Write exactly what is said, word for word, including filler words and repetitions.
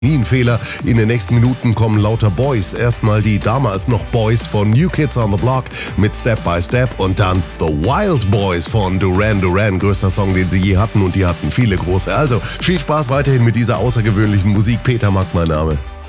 Nie ein Fehler. In den nächsten Minuten kommen lauter Boys. Erstmal die damals noch Boys von New Kids on the Block mit Step by Step und dann The Wild Boys von Duran Duran. Größter Song, den sie je hatten, und die hatten viele große. Also viel Spaß weiterhin mit dieser außergewöhnlichen Musik. Peter Mack mein Name.